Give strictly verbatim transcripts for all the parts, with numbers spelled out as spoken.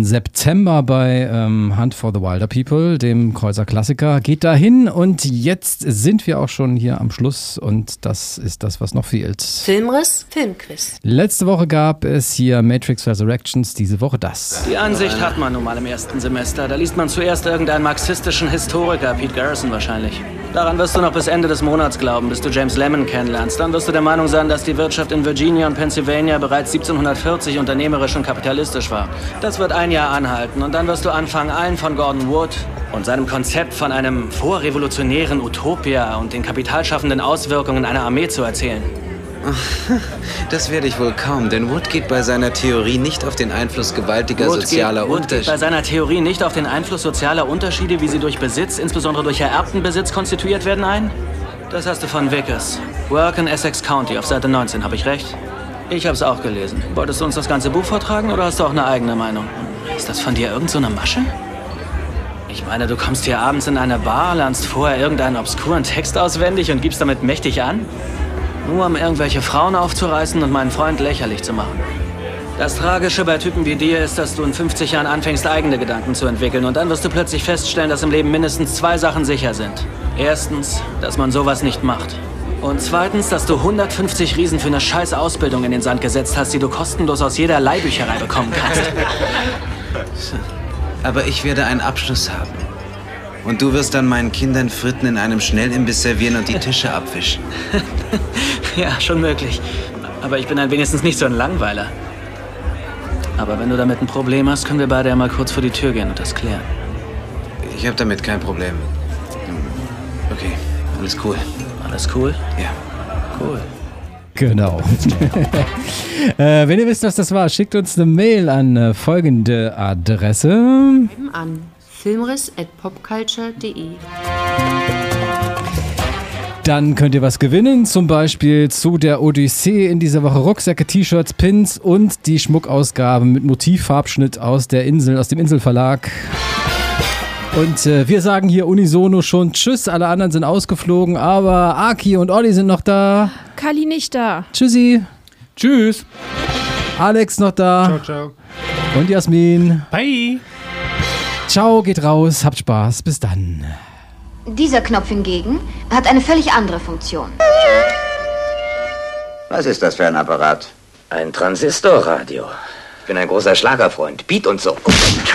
September bei ähm, Hunt for the Wilder People, dem Kreuzer-Klassiker. Geht dahin und jetzt sind wir auch schon hier am Schluss und das ist das, was noch fehlt. Filmriss, Filmquiz. Letzte Woche gab es hier Matrix Resurrections, diese Woche das. Die Ansicht hat man nun mal im ersten Semester. Da liest man zuerst irgendeinen marxistischen Historiker, Pete Garrison wahrscheinlich. Daran wirst du noch bis Ende des Monats glauben, bis du James Lemon kennenlernst. Dann wirst du der Meinung sein, dass die Wirtschaft in Virginia und Pennsylvania bereits siebzehnhundertvierzig unternehmerisch und kapitalistisch war. Das wird ein Jahr anhalten und dann wirst du anfangen, allen von Gordon Wood und seinem Konzept von einem vorrevolutionären Utopia und den kapitalschaffenden Auswirkungen einer Armee zu erzählen. Das werde ich wohl kaum, denn Wood geht bei seiner Theorie nicht auf den Einfluss gewaltiger Wood sozialer geht, Wood Unterschiede. geht bei seiner Theorie nicht auf den Einfluss sozialer Unterschiede, wie sie durch Besitz, insbesondere durch ererbten Besitz, konstituiert werden, ein? Das hast du von Vickers. Work in Essex County auf Seite neunzehn, habe ich recht? Ich habe es auch gelesen. Wolltest du uns das ganze Buch vortragen oder hast du auch eine eigene Meinung? Ist das von dir irgend so eine Masche? Ich meine, du kommst hier abends in eine Bar, lernst vorher irgendeinen obskuren Text auswendig und gibst damit mächtig an? Nur um irgendwelche Frauen aufzureißen und meinen Freund lächerlich zu machen. Das Tragische bei Typen wie dir ist, dass du in fünfzig Jahren anfängst, eigene Gedanken zu entwickeln und dann wirst du plötzlich feststellen, dass im Leben mindestens zwei Sachen sicher sind. Erstens, dass man sowas nicht macht. Und zweitens, dass du hundertfünfzig Riesen für eine scheiß Ausbildung in den Sand gesetzt hast, die du kostenlos aus jeder Leihbücherei bekommen kannst. Aber ich werde einen Abschluss haben. Und du wirst dann meinen Kindern Fritten in einem Schnellimbiss servieren und die Tische abwischen. Ja, schon möglich. Aber ich bin dann wenigstens nicht so ein Langweiler. Aber wenn du damit ein Problem hast, können wir beide ja mal kurz vor die Tür gehen und das klären. Ich habe damit kein Problem. Okay, alles cool. Alles cool? Ja. Cool. Genau. äh, wenn ihr wisst, was das war, schickt uns eine Mail an äh, folgende Adresse. An filmriss at popculture punkt de. Dann könnt ihr was gewinnen, zum Beispiel zu der Odyssee in dieser Woche Rucksäcke, T-Shirts, Pins und die Schmuckausgabe mit Motivfarbschnitt aus der Insel, aus dem Inselverlag. Und äh, wir sagen hier unisono schon Tschüss, alle anderen sind ausgeflogen, aber Aki und Olli sind noch da. Kali nicht da. Tschüssi. Tschüss. Alex noch da. Ciao, ciao. Und Jasmin. Bye. Ciao, geht raus, habt Spaß, bis dann. Dieser Knopf hingegen hat eine völlig andere Funktion. Was ist das für ein Apparat? Ein Transistorradio. Ich bin ein großer Schlagerfreund. Beat und so.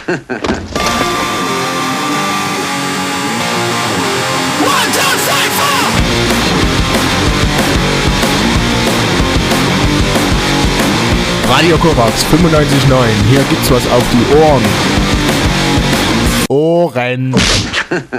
Radio Korax fünfundneunzig Komma neun. Hier gibt's was auf die Ohren. Ohren.